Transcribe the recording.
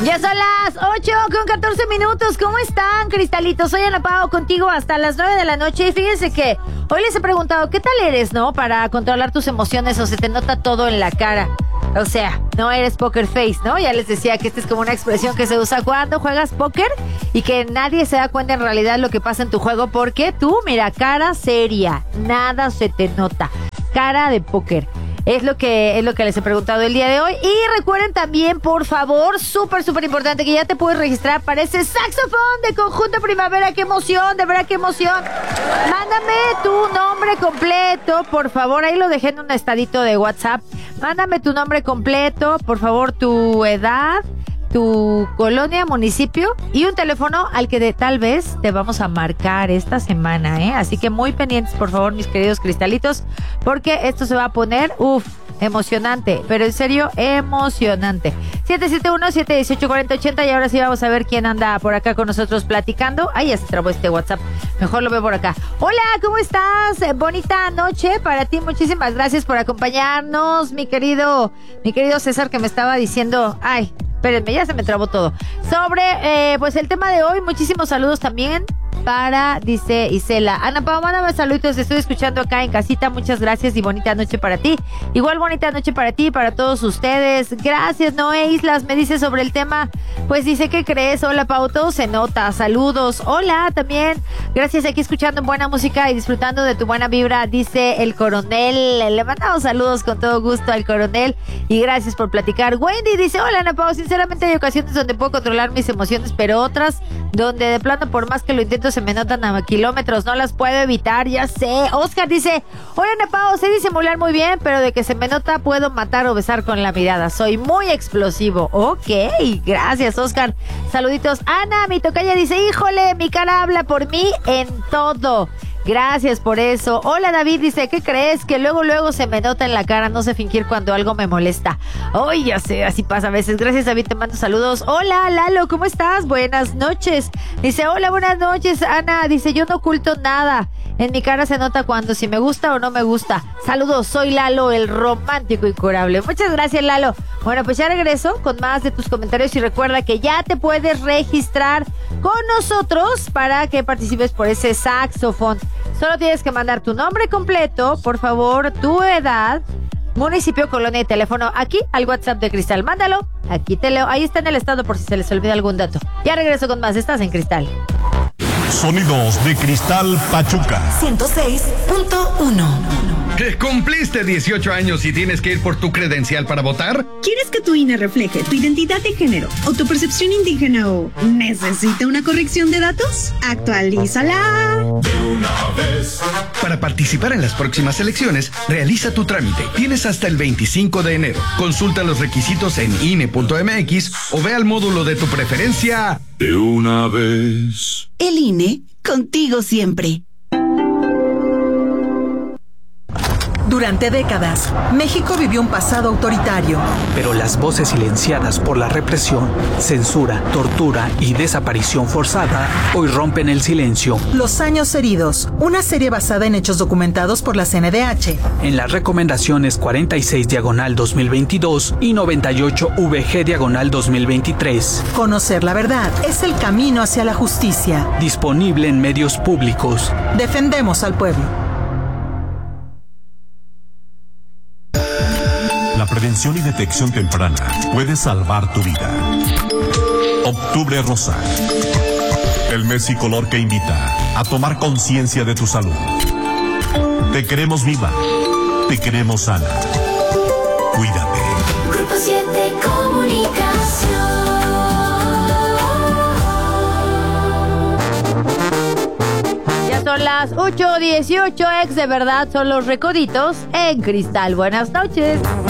Ya son las 8:14. ¿Cómo están, cristalitos? Soy Ana Pao, contigo hasta las 9 de la noche. Y fíjense que hoy les he preguntado, ¿qué tal eres, no? Para controlar tus emociones o se te nota todo en la cara. O sea, no eres poker face, ¿no? Ya les decía que esta es como una expresión que se usa cuando juegas póker y que nadie se da cuenta en realidad lo que pasa en tu juego porque tú, mira, cara seria, nada se te nota. Cara de póker. Es lo que les he preguntado el día de hoy. Y recuerden también, por favor, súper importante, que ya te puedes registrar para ese saxofón de Conjunto Primavera. ¡Qué emoción! De verdad, qué emoción. Mándame tu nombre completo, por favor. Ahí lo dejé en un estadito de WhatsApp. Mándame tu nombre completo, por favor, tu edad, tu colonia, municipio y un teléfono al que tal vez te vamos a marcar esta semana, ¿eh? Así que muy pendientes, por favor, mis queridos cristalitos, porque esto se va a poner, emocionante, pero en serio, emocionante. 771-718-4080 y ahora sí vamos a ver quién anda por acá con nosotros platicando. Ay, ya se trabó este WhatsApp. Mejor lo veo por acá. Hola, ¿cómo estás? Bonita noche para ti. Muchísimas gracias por acompañarnos, mi querido César, que me estaba diciendo, ay, espérenme, ya se me trabó todo. Sobre, pues el tema de hoy, muchísimos saludos también para, dice Isela. Ana Pao, mándame saludos, estoy escuchando acá en casita, muchas gracias y bonita noche para ti. Igual bonita noche para ti y para todos ustedes. Gracias, Noé Islas, me dice sobre el tema, pues dice, ¿qué crees? Hola Pao, todo se nota, saludos. Hola, también, gracias, aquí escuchando buena música y disfrutando de tu buena vibra, dice el coronel. Le mandamos saludos con todo gusto al coronel y gracias por platicar. Wendy dice, hola Ana Pao, sinceramente hay ocasiones donde puedo controlar mis emociones, pero otras donde de plano por más que lo intento se me notan a kilómetros, no las puedo evitar, ya sé. Oscar dice, hola Ana Pao, sé disimular muy bien, pero de que se me nota puedo matar o besar con la mirada, soy muy explosivo. Ok, gracias Oscar, saluditos. Ana, mi tocaya, dice, híjole, mi cara habla por mí en todo. Gracias por eso. Hola David, dice, ¿qué crees? Que luego se me nota en la cara, no sé fingir cuando algo me molesta. Ay, ya sé, así pasa a veces. Gracias David, te mando saludos. Hola Lalo, ¿cómo estás? Buenas noches. Dice, hola, buenas noches Ana. Dice, yo no oculto nada. En mi cara se nota cuando si me gusta o no me gusta. Saludos, soy Lalo, el romántico incurable. Muchas gracias Lalo. Bueno, pues ya regreso con más de tus comentarios y recuerda que ya te puedes registrar con nosotros para que participes por ese saxofón. Solo tienes que mandar tu nombre completo, por favor, tu edad, municipio, colonia y teléfono aquí al WhatsApp de Cristal. Mándalo, aquí te leo. Ahí está en el estado por si se les olvida algún dato. Ya regreso con más. Estás en Cristal. Sonidos de Cristal Pachuca 106.1. ¿Cumpliste 18 años y tienes que ir por tu credencial para votar? ¿Quieres que tu INE refleje tu identidad de género o tu percepción indígena o necesita una corrección de datos? ¡Actualízala! de una vez! Para participar en las próximas elecciones, realiza tu trámite. Tienes hasta el 25 de enero. Consulta los requisitos en INE.mx o ve al módulo de tu preferencia. De una vez. El INE, contigo siempre. Durante décadas, México vivió un pasado autoritario. Pero las voces silenciadas por la represión, censura, tortura y desaparición forzada hoy rompen el silencio. Los años heridos, una serie basada en hechos documentados por la CNDH. En las recomendaciones 46/2022 y 98/VG/2023. Conocer la verdad es el camino hacia la justicia. Disponible en medios públicos. Defendemos al pueblo. La prevención y detección temprana puede salvar tu vida. Octubre Rosa. El mes y color que invita a tomar conciencia de tu salud. Te queremos viva. Te queremos sana. Cuídate. Grupo 7 Comunicación. Ya son las 8:18, ex de verdad son los recoditos en Cristal. Buenas noches.